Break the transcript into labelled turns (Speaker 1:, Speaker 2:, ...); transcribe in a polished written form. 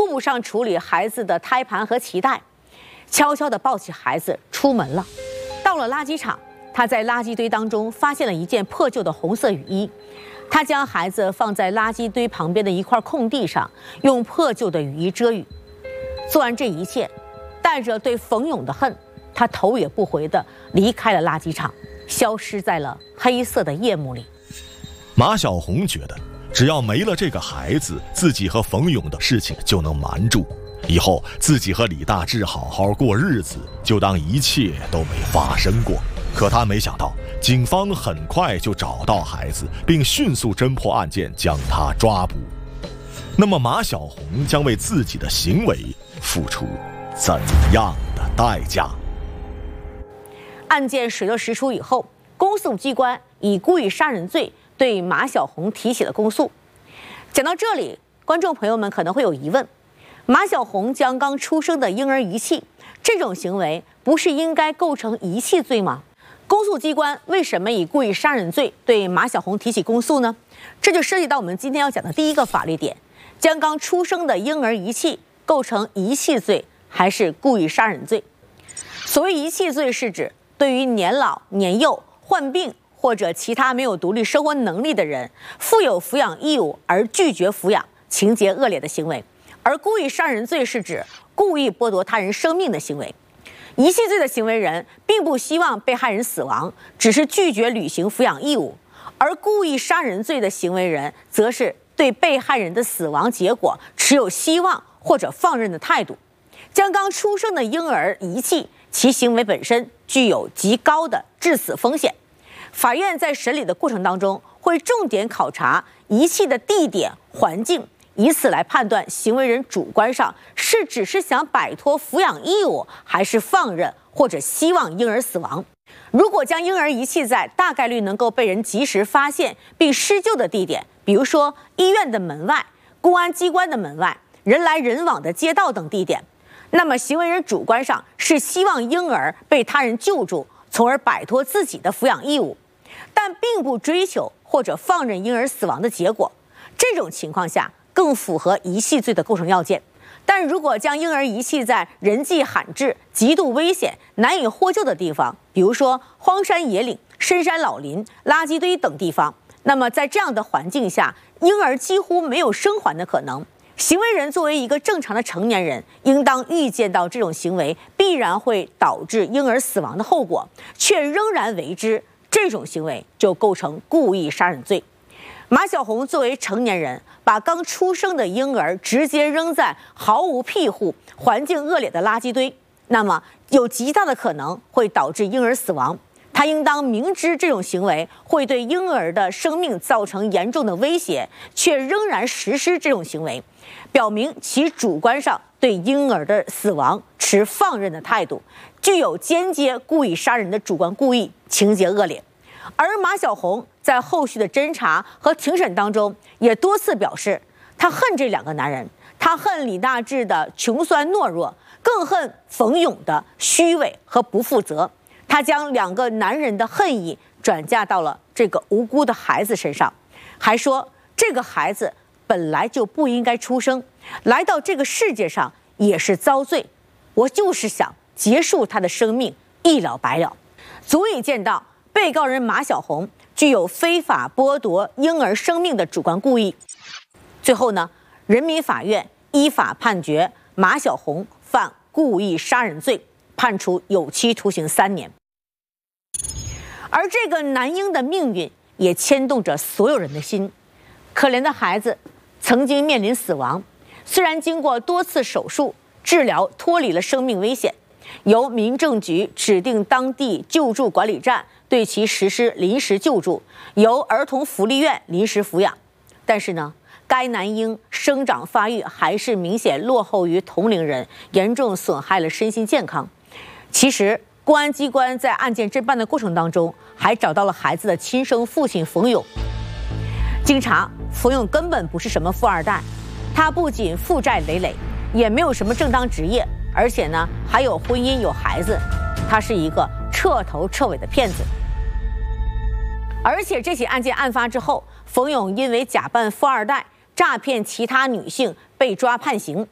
Speaker 1: 顾不上处理孩子的胎盘和脐带，悄悄地抱起孩子出门了。到了垃圾场，他在垃圾堆当中发现了一件破旧的红色雨衣，他将孩子放在垃圾堆旁边的一块空地上，用破旧的雨衣遮雨。做完这一切，带着对冯勇的恨，他头也不回地离开了垃圾场，消失在了黑色的夜幕里。
Speaker 2: 马小红觉得，只要没了这个孩子，自己和冯勇的事情就能瞒住，以后自己和李大志好好过日子，就当一切都没发生过。可他没想到，警方很快就找到孩子，并迅速侦破案件，将他抓捕。那么马小红将为自己的行为付出怎样的代价？
Speaker 1: 案件水落石出以后，公诉机关以故意杀人罪对马小红提起了公诉。讲到这里，观众朋友们可能会有疑问：马小红将刚出生的婴儿遗弃，这种行为不是应该构成遗弃罪吗？公诉机关为什么以故意杀人罪对马小红提起公诉呢？这就涉及到我们今天要讲的第一个法律点：将刚出生的婴儿遗弃构成遗弃罪还是故意杀人罪？所谓遗弃罪，是指对于年老、年幼、患病或者其他没有独立生活能力的人，负有抚养义务而拒绝抚养，情节恶劣的行为；而故意杀人罪是指故意剥夺他人生命的行为。遗弃罪的行为人并不希望被害人死亡，只是拒绝履行抚养义务；而故意杀人罪的行为人则是对被害人的死亡结果持有希望或者放任的态度。将刚出生的婴儿遗弃，其行为本身具有极高的致死风险。法院在审理的过程当中，会重点考察遗弃的地点、环境，以此来判断行为人主观上是只是想摆脱抚养义务，还是放任或者希望婴儿死亡。如果将婴儿遗弃在大概率能够被人及时发现并施救的地点，比如说医院的门外、公安机关的门外、人来人往的街道等地点，那么行为人主观上是希望婴儿被他人救助，从而摆脱自己的抚养义务，但并不追求或者放任婴儿死亡的结果。这种情况下更符合遗弃罪的构成要件。但如果将婴儿遗弃在人迹罕至、极度危险、难以获救的地方，比如说荒山野岭、深山老林、垃圾堆等地方，那么在这样的环境下，婴儿几乎没有生还的可能。行为人作为一个正常的成年人，应当预见到这种行为必然会导致婴儿死亡的后果，却仍然为之，这种行为就构成故意杀人罪。马小红作为成年人，把刚出生的婴儿直接扔在毫无庇护、环境恶劣的垃圾堆，那么有极大的可能会导致婴儿死亡。他应当明知这种行为会对婴儿的生命造成严重的威胁，却仍然实施这种行为，表明其主观上对婴儿的死亡持放任的态度，具有间接故意杀人的主观故意，情节恶劣。而马小红在后续的侦查和庭审当中，也多次表示，他恨这两个男人，他恨李大志的穷酸懦弱，更恨冯勇的虚伪和不负责。他将两个男人的恨意转嫁到了这个无辜的孩子身上，还说这个孩子本来就不应该出生，来到这个世界上也是遭罪，我就是想结束他的生命，一了百了。足以见到被告人马小红具有非法剥夺婴儿生命的主观故意。最后呢，人民法院依法判决马小红犯故意杀人罪，判处有期徒刑3年。而这个男婴的命运也牵动着所有人的心。可怜的孩子曾经面临死亡，虽然经过多次手术治疗脱离了生命危险，由民政局指定当地救助管理站对其实施临时救助，由儿童福利院临时抚养。但是呢，该男婴生长发育还是明显落后于同龄人，严重损害了身心健康。其实公安机关在案件侦办的过程当中，还找到了孩子的亲生父亲冯勇。经查，冯勇根本不是什么富二代，他不仅负债累累，也没有什么正当职业，而且呢还有婚姻有孩子，他是一个彻头彻尾的骗子。而且这起案件案发之后，冯勇因为假扮富二代诈骗其他女性被抓判刑，